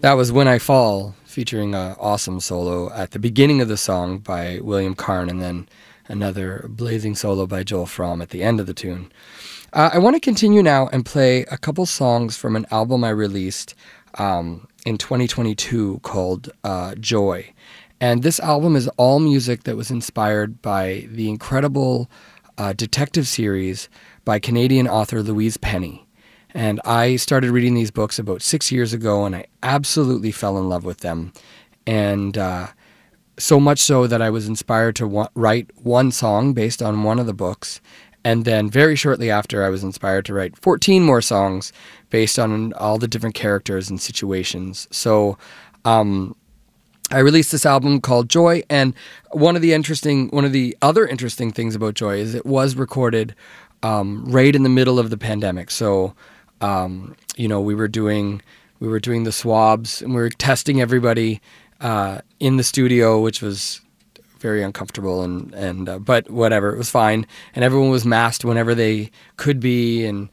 That was When I Fall, featuring an awesome solo at the beginning of the song by William Karn, and then another blazing solo by Joel Fromm at the end of the tune. I want to continue now and play a couple songs from an album I released in 2022 called Joy. And this album is all music that was inspired by the incredible detective series by Canadian author Louise Penny. And I started reading these books about 6 years ago, and I absolutely fell in love with them. And so much so that I was inspired to write one song based on one of the books. And then very shortly after, I was inspired to write 14 more songs based on all the different characters and situations. So I released this album called Joy, and one of the other interesting things about Joy is it was recorded right in the middle of the pandemic. So we were doing the swabs, and we were testing everybody in the studio, which was very uncomfortable, but whatever, it was fine, and everyone was masked whenever they could be, and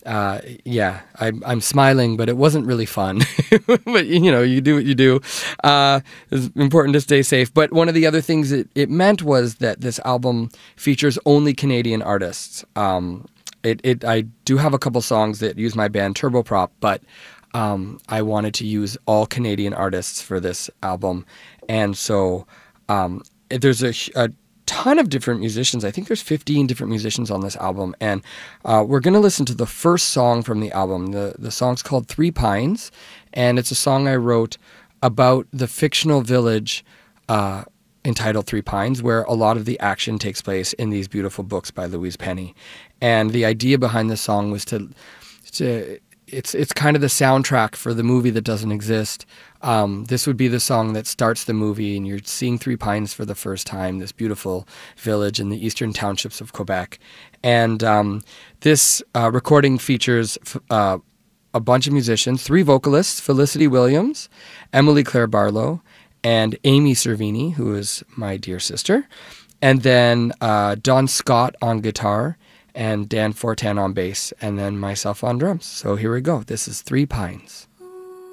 I'm smiling, but it wasn't really fun. But you do what you do. It's important to stay safe. But one of the other things it meant was that this album features only Canadian artists. I do have a couple songs that use my band Turboprop, but I wanted to use all Canadian artists for this album. And so there's a ton of different musicians. I think there's 15 different musicians on this album. And we're going to listen to the first song from the album. The song's called Three Pines, and it's a song I wrote about the fictional village entitled Three Pines, where a lot of the action takes place in these beautiful books by Louise Penny. And the idea behind this song was it's kind of the soundtrack for the movie that doesn't exist. This would be the song that starts the movie, and you're seeing Three Pines for the first time, this beautiful village in the eastern townships of Quebec. And this recording features a bunch of musicians, 3 vocalists, Felicity Williams, Emily Claire Barlow, and Amy Cervini, who is my dear sister, and then Don Scott on guitar, and Dan Fortan on bass, and then myself on drums. So here we go. This is Three Pines.